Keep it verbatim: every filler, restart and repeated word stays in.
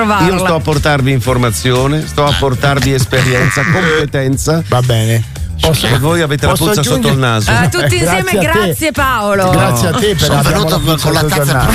trovarla. Io sto a portarvi informazione, sto a portarvi esperienza, competenza. Va bene. Posso, e voi avete la puzza sotto il naso. Uh, tutti insieme, grazie, grazie Paolo. Grazie a te per Sono averla venuto con la tazza